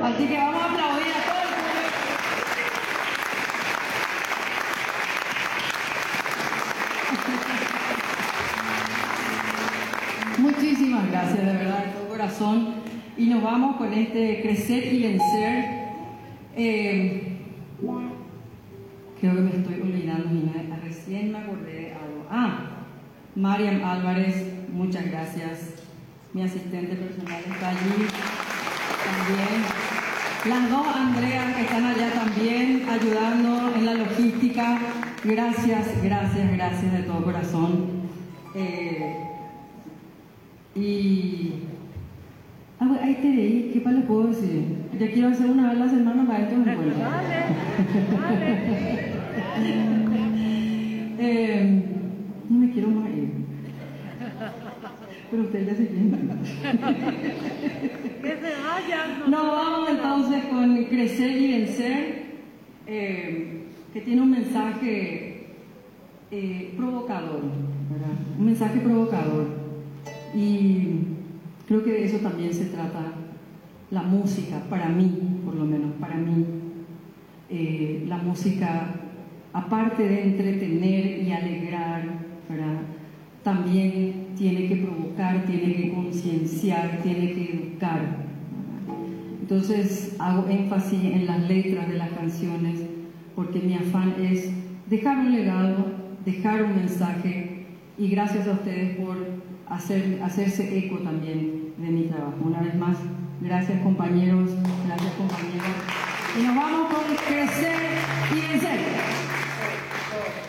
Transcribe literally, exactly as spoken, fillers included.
Así que vamos a aplaudir a todo el público. Muchísimas gracias, de verdad, de todo corazón. Y nos vamos con este crecer y vencer. Eh, creo que me estoy olvidando, Nina. Recién me acordé de algo. Ah, Mariam Álvarez, muchas gracias. Mi asistente personal está allí también. Las dos Andreas que están allá también ayudando en la logística. Gracias, gracias, gracias de todo corazón. Eh, y ah, bueno, ahí te veí, ¿qué más les puedo decir? Ya quiero hacer una vez a la semana para estos encuentros. eh, no me quiero más ir. Pero ustedes ya se quieren. Que se vayan. No, vamos entonces con Crecer y Vencer, eh, que tiene un mensaje eh, provocador, ¿verdad? Un mensaje provocador. Y creo que de eso también se trata la música, para mí, por lo menos, para mí. Eh, la música, aparte de entretener y alegrar, ¿verdad?, también tiene que provocar, tiene que concienciar, tiene que educar. Entonces hago énfasis en las letras de las canciones porque mi afán es dejar un legado, dejar un mensaje, y gracias a ustedes por hacer, hacerse eco también de mi trabajo. Una vez más, gracias compañeros, gracias compañeros. Y nos vamos con Crecer y Vencer.